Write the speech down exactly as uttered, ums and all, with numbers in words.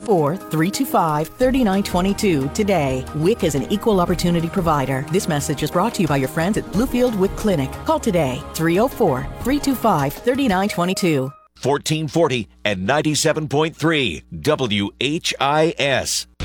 four, three two five, three nine two two today. W I C is an equal opportunity provider. This message is brought to you by your friends at Bluefield W I C Clinic. Call today, three oh four, three two five, three nine two two. fourteen forty and ninety-seven point three W H I S.